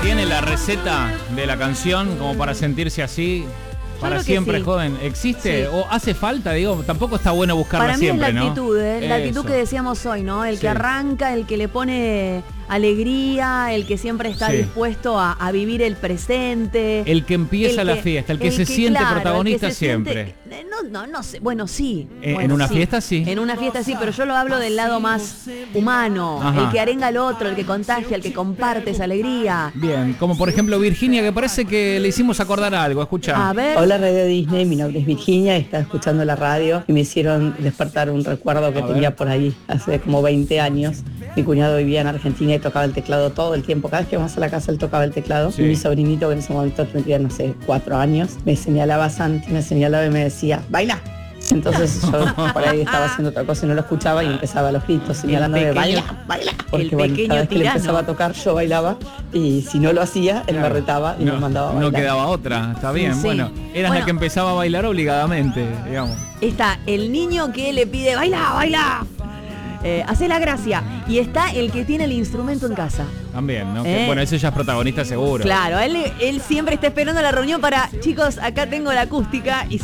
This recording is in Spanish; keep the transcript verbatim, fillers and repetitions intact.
¿Tiene la receta de la canción como para sentirse así para siempre, sí. joven? ¿Existe? Sí. ¿O hace falta? Digo, tampoco está bueno buscarla para mí siempre, es la actitud, ¿no? ¿eh? La actitud que decíamos hoy, ¿no? El sí. que arranca, el que le pone alegría, el que siempre está sí. dispuesto a, a vivir el presente. El que empieza el la que, fiesta, el que el se que, siente claro, protagonista se siempre. Siente, no, no, no sé. Bueno, sí. Eh, bueno, ¿En una sí. fiesta sí? En una fiesta sí, pero yo lo hablo del lado más humano. Ajá. El que arenga al otro, el que contagia, el que comparte esa alegría. Bien, como por ejemplo Virginia, que parece que le hicimos acordar algo. Escucha. A ver. Hola Radio Disney, mi nombre es Virginia, estaba escuchando la radio y me hicieron despertar un recuerdo que A tenía ver. por ahí hace como veinte años. Mi cuñado vivía en Argentina y tocaba el teclado todo el tiempo. Cada vez que íbamos a la casa él tocaba el teclado. Sí. Y mi sobrinito, que en ese momento tendría, no sé, cuatro años, me señalaba a Santi, me señalaba y me decía, ¡baila! Entonces yo por ahí estaba haciendo otra cosa y no lo escuchaba y empezaba a los gritos señalándome, ¡baila! ¡baila! Porque bueno, cada vez que le empezaba a tocar yo bailaba y si no lo hacía, él claro. me retaba y no, me mandaba a bailar. No quedaba otra, está bien. Sí. Bueno, eras bueno, la que empezaba a bailar obligadamente, digamos. Está el niño que le pide, ¡baila, baila! Eh, hace la gracia. Y está el que tiene el instrumento en casa. También, ¿no? ¿Eh? Que, bueno, ese ya es protagonista seguro. Claro, él, él siempre está esperando la reunión para, chicos, acá tengo la acústica y